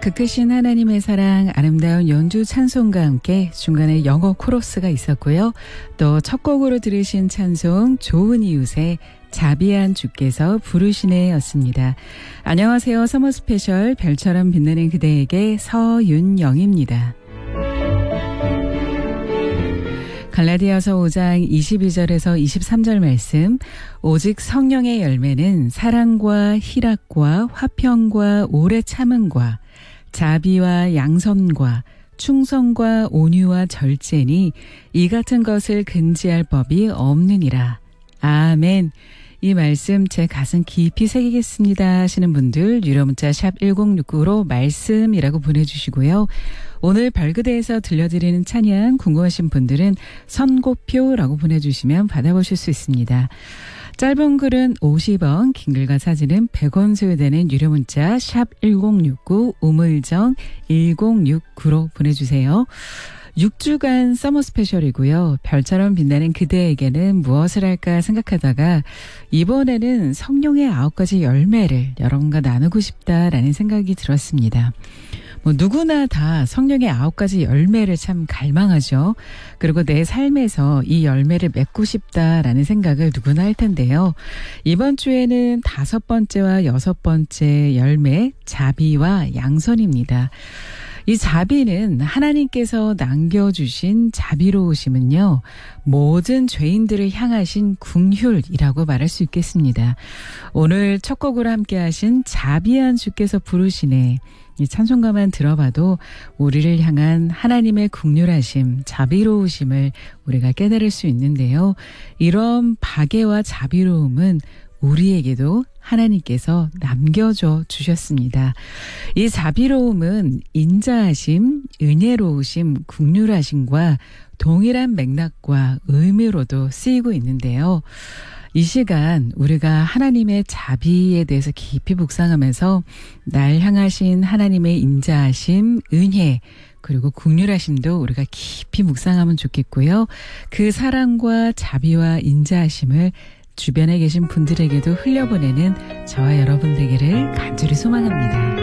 그 크신 하나님의 사랑, 아름다운 연주 찬송과 함께 중간에 영어 코러스가 있었고요. 또 첫 곡으로 들으신 찬송 좋은 이웃의 자비한 주께서 부르시네 였습니다. 안녕하세요. 서머 스페셜 별처럼 빛나는 그대에게 서윤영입니다. 갈라디아서 5장 22절에서 23절 말씀, 오직 성령의 열매는 사랑과 희락과 화평과 오래 참음과 자비와 양선과 충성과 온유와 절제니 이 같은 것을 금지할 법이 없느니라. 아멘. 이 말씀 제 가슴 깊이 새기겠습니다 하시는 분들 유료 문자 샵 1069로 말씀이라고 보내주시고요. 오늘 별그대에서 들려드리는 찬양 궁금하신 분들은 선고표라고 보내주시면 받아보실 수 있습니다. 짧은 글은 50원, 긴 글과 사진은 100원 소요되는 유료 문자 샵 1069, 우물정 1069로 보내주세요. 6주간 서머 스페셜이고요. 별처럼 빛나는 그대에게는 무엇을 할까 생각하다가 이번에는 성령의 9가지 열매를 여러분과 나누고 싶다라는 생각이 들었습니다. 누구나 다 성령의 9가지 열매를 참 갈망하죠. 그리고 내 삶에서 이 열매를 맺고 싶다라는 생각을 누구나 할 텐데요. 이번 주에는 5번째와 6번째 열매, 자비와 양선입니다. 이 자비는 하나님께서 남겨주신 자비로우심은요, 모든 죄인들을 향하신 긍휼이라고 말할 수 있겠습니다. 오늘 첫 곡으로 함께 하신 자비한 주께서 부르시네. 이 찬송가만 들어봐도 우리를 향한 하나님의 긍휼하심, 자비로우심을 우리가 깨달을 수 있는데요. 이런 박애와 자비로움은 우리에게도 하나님께서 남겨줘 주셨습니다. 이 자비로움은 인자하심, 은혜로우심, 긍휼하심과 동일한 맥락과 의미로도 쓰이고 있는데요. 이 시간 우리가 하나님의 자비에 대해서 깊이 묵상하면서 날 향하신 하나님의 인자하심, 은혜, 그리고 긍휼하심도 우리가 깊이 묵상하면 좋겠고요. 그 사랑과 자비와 인자하심을 주변에 계신 분들에게도 흘려보내는 저와 여러분 되기를 간절히 소망합니다.